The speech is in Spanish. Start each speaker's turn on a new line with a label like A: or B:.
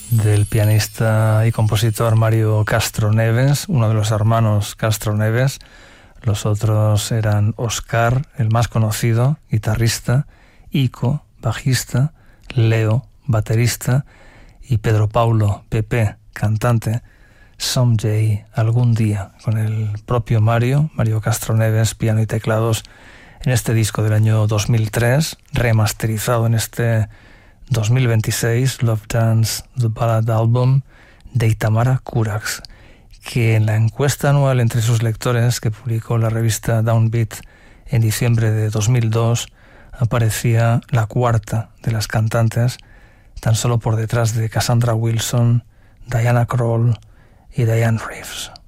A: del pianista y compositor Mario Castroneves, uno de los hermanos Castroneves. Los otros eran Oscar, el más conocido, guitarrista, Ico, bajista, Leo, baterista, y Pedro Paulo, Pepe, cantante. Someday, algún día, con el propio Mario Castroneves, piano y teclados, en este disco del año 2003, remasterizado en este 2026, Love Dance, The Ballad Album, de Itamara Curax, que en la encuesta anual entre sus lectores que publicó la revista Downbeat en diciembre de 2002, aparecía la cuarta de las cantantes, tan solo por detrás de Cassandra Wilson, Diana Krall y Diane Reeves.